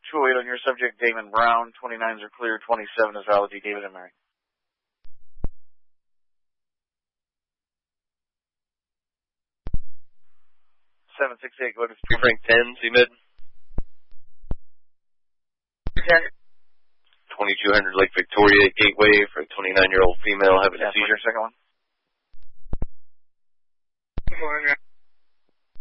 208 on your subject, Damon Brown. 29s are clear. 27 is valid. David and Mary. 768, go to Frank 10, C-Mid. 2200 Lake Victoria Gateway for a 29-year-old female having a seizure. Second one.